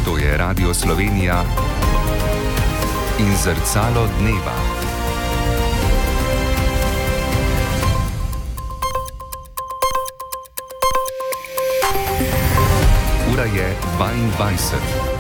To je Radio Slovenija in Zrcalo dneva. Ura je 22.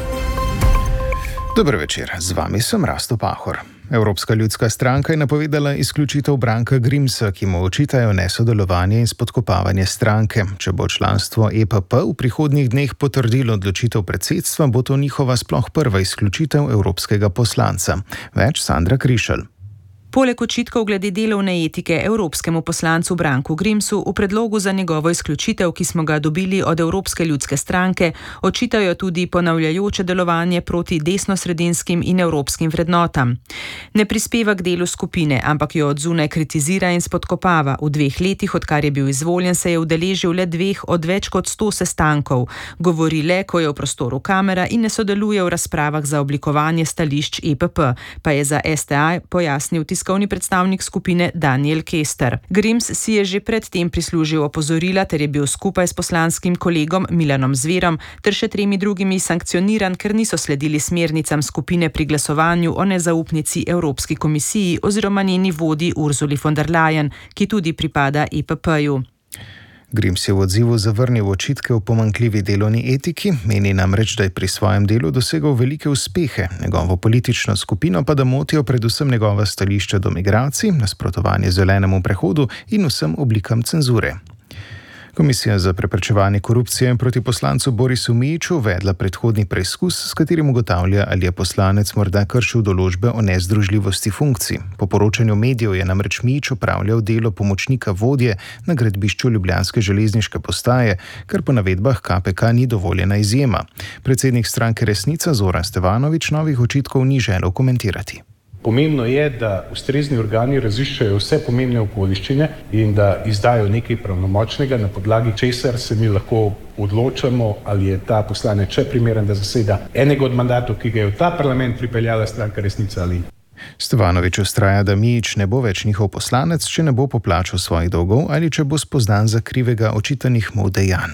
Dober večer, z vami sem Rasto Pahor. Evropska ljudska stranka je napovedala izključitev Branka Grimsa, ki mu očitajo nesodelovanje in spodkopavanje stranke. Če bo članstvo EPP v prihodnjih dneh potrdilo odločitev predsedstva, bo to njihova sploh prva izključitev evropskega poslanca. Več Sandra Krišelj. Poleg očitkov glede delovne etike evropskemu poslancu Branku Grimsu v predlogu za njegovo izključitev, ki smo ga dobili od Evropske ljudske stranke, očitajo tudi ponavljajoče delovanje proti desnosredinskim in evropskim vrednotam. Ne prispeva k delu skupine, ampak jo od zunaj kritizira in spodkopava. V 2 letih, odkar je bil izvoljen, se je udeležil le 2 od več kot 100 sestankov. Govori le, ko je v prostoru kamera in ne sodeluje v razpravah za oblikovanje stališč EPP, pa je za STA pojasnil tiskovni predstavnik skupine Daniel Kester. Grims si je že predtem prislužil opozorila ter je bil skupaj s poslanskim kolegom Milanom Zverom ter še 3 drugimi sankcioniran, ker niso sledili smernicam skupine pri glasovanju o nezaupnici Evropski komisiji oziroma njeni vodji Ursuli von der Leyen, ki tudi pripada EPP-ju. Grims je v odzivu zavrnil očitke o pomanjkljivi delovni etiki, meni namreč, da je pri svojem delu dosegel velike uspehe, njegovo politično skupino pa da motijo predvsem njegova stališča do migracij, nasprotovanje zelenemu prehodu in vsem oblikam cenzure. Komisija za preprečevanje korupcije proti poslancu Borisu Mijiću uvedla predhodni preizkus, s katerim ugotavlja, ali je poslanec morda kršil določbe o nezdružljivosti funkcij. Po poročanju medijev je namreč Mijić opravljal delo pomočnika vodje na gradbišču ljubljanske železniške postaje, kar po navedbah KPK ni dovoljena izjema. Predsednik stranke Resnica Zoran Stevanović novih očitkov ni želel komentirati. Pomembno je, da ustrezni organi raziščejo vse pomembne okoliščine in da izdajo nekaj pravnomočnega, na podlagi česar se mi lahko odločamo, ali je ta poslanec še primeren, da zaseda enega od mandatov, ki ga je v ta parlament pripeljala stranka Resnica ali. Stevanović vztraja, da Mijić ne bo več njihov poslanec, če ne bo poplačal svojih dolgov ali če bo spoznan za krivega očitanih mu dejanj.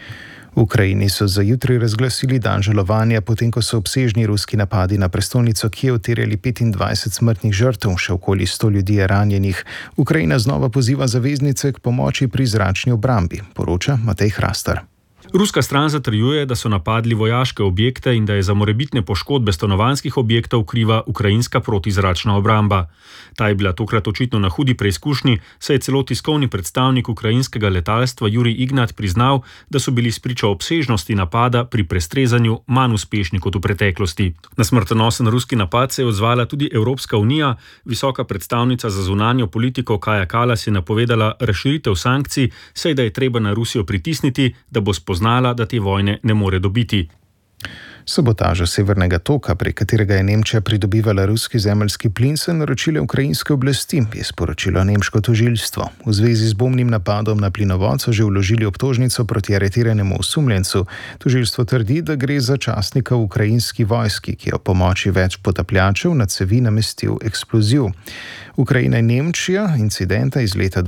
V Ukrajini so za jutri razglasili dan žalovanja, potem ko so obsežni ruski napadi na prestolnico Kijev terjali 25 smrtnih žrtev, še okoli 100 ljudi je ranjenih. Ukrajina znova poziva zaveznice k pomoči pri zračni obrambi, poroča Matej Hrastar. Ruska stran zatrjuje, da so napadli vojaške objekte in da je za morebitne poškodbe stanovanjskih objektov kriva ukrajinska protizračna obramba. Ta je bila tokrat očitno na hudi preizkušnji, saj je celo tiskovni predstavnik ukrajinskega letalstva Jurij Ignat priznal, da so bili spričo obsežnosti napada pri prestrezanju manj uspešni kot v preteklosti. Na smrtonosen ruski napad se je odzvala tudi Evropska unija. Visoka predstavnica za zunanjo politiko Kaja Kallas je napovedala razširitev sankcij, saj da je treba na Rusijo pritisniti, da bo spoznala, da te vojne ne more dobiti. Sabotažo Severnega toka, prek katerega je Nemčija pridobivala ruski zemeljski plin, so naročile ukrajinske oblasti, je sporočilo nemško tožilstvo. V zvezi z bombnim napadom na plinovod so že vložili obtožnico proti aretiranemu osumljencu. Tožilstvo trdi, da gre za častnika v ukrajinski vojski, ki je ob pomoči več potapljačev na cevi namestil eksploziv. Ukrajina in Nemčija incidenta iz leta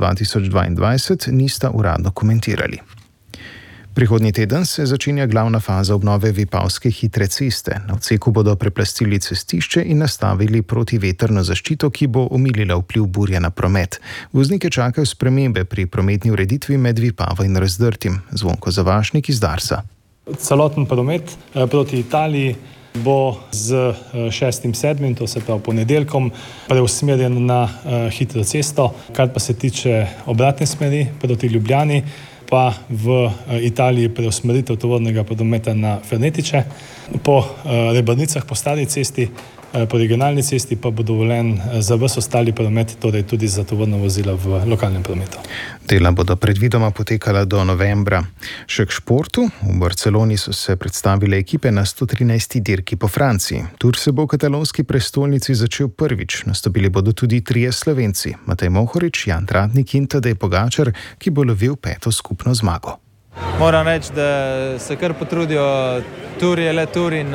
2022 nista uradno komentirali. Prihodnji teden se začenja glavna faza obnove vipavske hitre ceste. Na odseku bodo preplastili cestišče in nastavili protivetrno zaščito, ki bo omilila vpliv burje na promet. Voznike čakajo spremembe pri prometni ureditvi med Vipavo in Razdrtim. Zvonko Zavašnik iz Darsa. Celoten promet proti Italiji bo z 6.7., to se pravi ponedeljkom, preusmerjen na hitro cesto. Kar pa se tiče obratne smeri proti Ljubljani, pa v Italiji preusmeritev tovornega prometa na Fernetiče. Po Rebrnicah po stari cesti, po regionalni cesti pa bo dovoljen za ves ostali promet, torej tudi za tovorna vozila v lokalnem prometu. Dela bodo predvidoma potekala do novembra. Še k športu. V Barceloni so se predstavile ekipe na 113. dirki po Franciji. Tur se bo v katalonski prestolnici začel prvič. Nastopili bodo tudi 3 Slovenci. Matej Mohorič, Jan Tratnik in Tadej Pogačar, ki bo lovil 5. skupno zmago. Moram reči, da se kar potrudijo. Tur je le tur in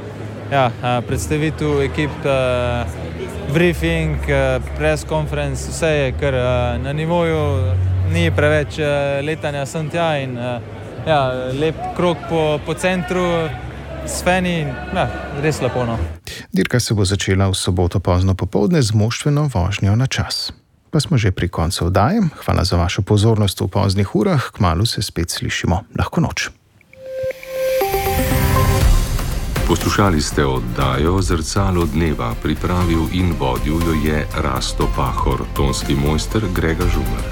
predstavitev ekip, briefing, press conference, vse je kar na nivoju, ni preveč letanja sem tja in lep krog po centru, s feni, res lepo. No. Dirka se bo začela v soboto pozno popoldne z moštveno vožnjo na čas. Pa smo že pri koncu oddaje. Hvala za vašo pozornost v poznih urah. Kmalu se spet slišimo. Lahko noč. Poslušali ste oddajo Zrcalo dneva. Pripravil in vodil jo je Rasto Pahor, tonski mojster Grega Žumer.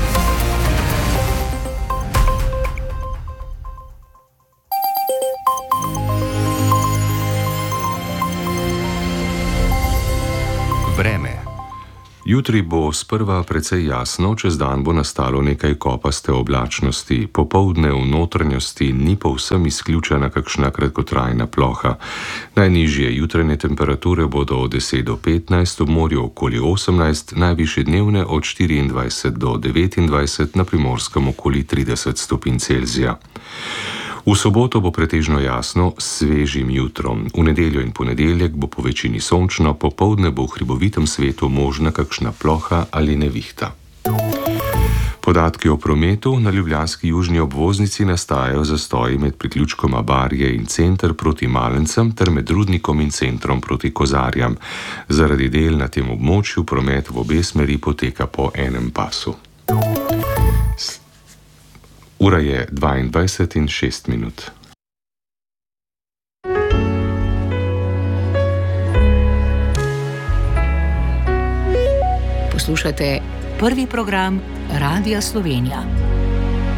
Vreme. Jutri bo sprva precej jasno, čez dan bo nastalo nekaj kopaste oblačnosti. Popoldne v notranjosti ni povsem izključena kakšna kratkotrajna ploha. Najnižje jutranje temperature bodo od 10 do 15, v morju okoli 18, najvišje dnevne od 24 do 29, na Primorskem okoli 30 stopinj Celzija. V soboto bo pretežno jasno s svežim jutrom. V nedeljo in ponedeljek bo po večini sončno, popoldne bo v hribovitem svetu možna kakšna ploha ali nevihta. Podatki o prometu. Na ljubljanski južni obvoznici nastajajo zastoji med priključkoma Barje in Center proti Malencem ter med Rudnikom in Centrom proti Kozarjam. Zaradi del na tem območju promet v obe smeri poteka po enem pasu. Ura je 22:06. Poslušate prvi program Radia Slovenija.